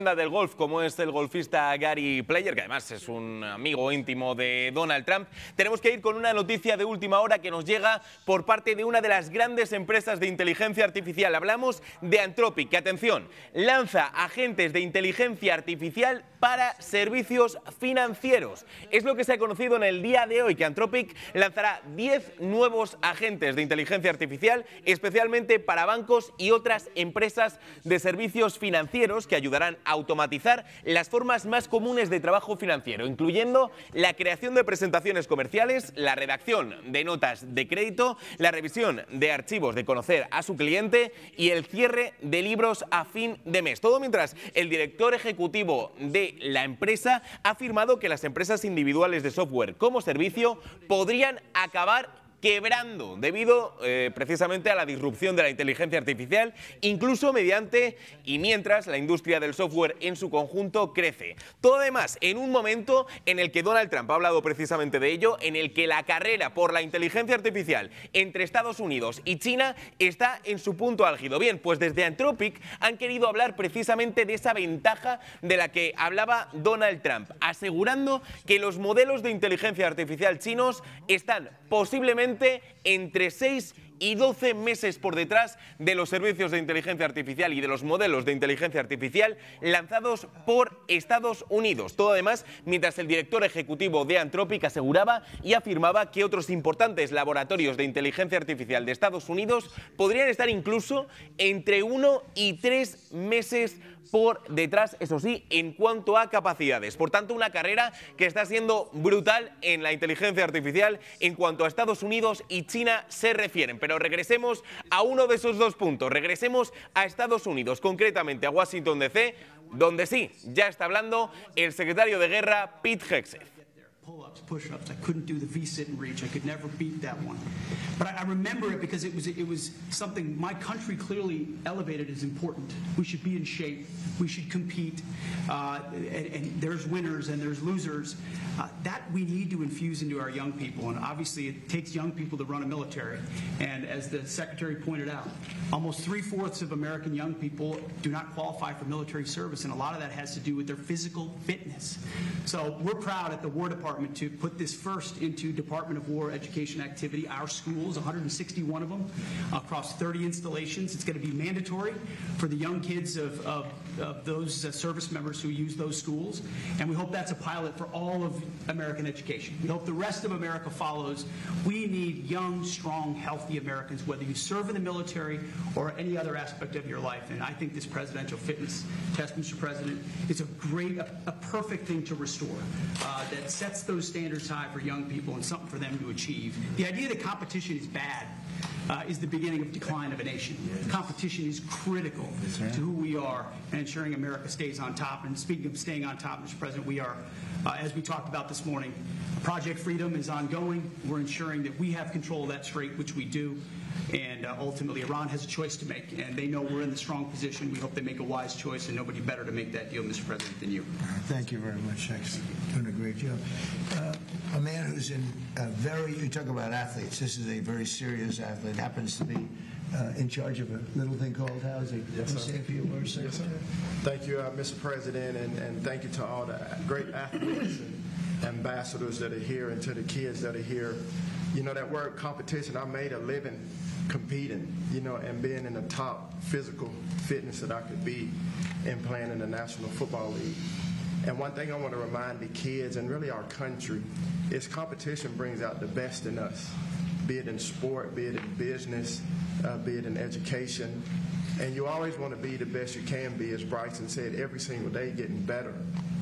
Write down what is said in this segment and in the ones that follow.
Del golf, como es el golfista Gary Player, que además es un amigo íntimo de Donald Trump, tenemos que ir con una noticia de última hora que nos llega por parte de una de las grandes empresas de inteligencia artificial. Hablamos de Anthropic, que, atención, lanza agentes de inteligencia artificial para servicios financieros. Es lo que se ha conocido en el día de hoy, que Anthropic lanzará 10 nuevos agentes de inteligencia artificial, especialmente para bancos y otras empresas de servicios financieros que ayudarán a automatizar las formas más comunes de trabajo financiero, incluyendo la creación de presentaciones comerciales, la redacción de notas de crédito, la revisión de archivos de conocer a su cliente y el cierre de libros a fin de mes. Todo mientras el director ejecutivo de la empresa ha afirmado que las empresas individuales de software como servicio podrían acabar quebrando debido precisamente a la disrupción de la inteligencia artificial, incluso mediante y mientras la industria del software en su conjunto crece. Todo además en un momento en el que Donald Trump ha hablado precisamente de ello, en el que la carrera por la inteligencia artificial entre Estados Unidos y China está en su punto álgido. Bien, pues desde Anthropic han querido hablar precisamente de esa ventaja de la que hablaba Donald Trump, asegurando que los modelos de inteligencia artificial chinos están posiblemente entre 6 y 12 meses por detrás de los servicios de inteligencia artificial y de los modelos de inteligencia artificial lanzados por Estados Unidos. Todo además mientras el director ejecutivo de Anthropic aseguraba y afirmaba que otros importantes laboratorios de inteligencia artificial de Estados Unidos podrían estar incluso entre 1 y 3 meses por detrás, eso sí, en cuanto a capacidades. Por tanto, una carrera que está siendo brutal en la inteligencia artificial en cuanto a Estados Unidos y China se refieren. Pero regresemos a uno de esos dos puntos. Regresemos a Estados Unidos, concretamente a Washington DC, donde sí, ya está hablando el secretario de Guerra, Pete Hegseth. Pull-ups, push-ups. I couldn't do the V-sit and reach. I could never beat that one. But I remember it because it was something my country clearly elevated as important. We should be in shape. We should compete. And there's winners and there's losers. That we need to infuse into our young people. And obviously it takes young people to run a military. And as the Secretary pointed out, almost 3/4 of American young people do not qualify for military service. And a lot of that has to do with their physical fitness. So we're proud at the War Department to put this first into Department of War education activity. Our schools, 161 of them, across 30 installations. It's going to be mandatory for the young kids of those service members who use those schools. And we hope that's a pilot for all of American education. We hope the rest of America follows. We need young, strong, healthy Americans, whether you serve in the military or any other aspect of your life. And I think this presidential fitness test, Mr. President, is a perfect thing to restore that sets those standards high for young people and something for them to achieve. The idea that competition is bad is the beginning of decline of a nation. Competition is critical to who we are and ensuring America stays on top. And speaking of staying on top, Mr. President, we are, as we talked about this morning, Project Freedom is ongoing. We're ensuring that we have control of that strait, which we do. And ultimately, Iran has a choice to make, and they know we're in the strong position. We hope they make a wise choice, and nobody better to make that deal, Mr. President, than you. Thank you very much, Hex. Doing a great job. A man who's in you talk about athletes. This is a very serious athlete. Happens to be in charge of a little thing called housing. Yes, sir. Say a few words, sir. Yes, sir. Thank you, Mr. President, and thank you to all the great athletes and ambassadors that are here and to the kids that are here. You know, that word competition, I made a living competing, you know, and being in the top physical fitness that I could be and playing in the National Football League. And one thing I want to remind the kids and really our country is competition brings out the best in us, be it in sport, be it in business, be it in education. And you always want to be the best you can be, as Bryson said, every single day getting better.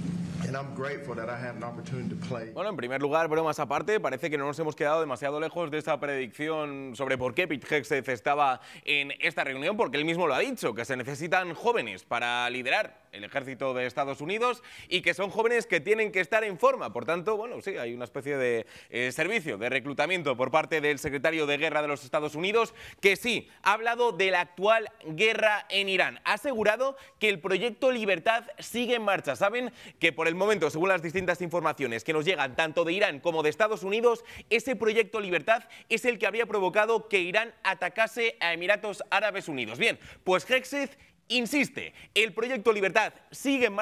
Bueno, en primer lugar, bromas aparte, parece que no nos hemos quedado demasiado lejos de esa predicción sobre por qué Pete Hegseth estaba en esta reunión, porque él mismo lo ha dicho, que se necesitan jóvenes para liderar el ejército de Estados Unidos y que son jóvenes que tienen que estar en forma. Por tanto, bueno, sí, hay una especie de servicio de reclutamiento por parte del secretario de Guerra de los Estados Unidos, que sí, ha hablado de la actual guerra en Irán. Ha asegurado que el proyecto Libertad sigue en marcha. Saben que por el momento, según las distintas informaciones que nos llegan tanto de Irán como de Estados Unidos, ese proyecto Libertad es el que habría provocado que Irán atacase a Emiratos Árabes Unidos. Bien, pues Hegseth insiste, el proyecto Libertad sigue en marcha.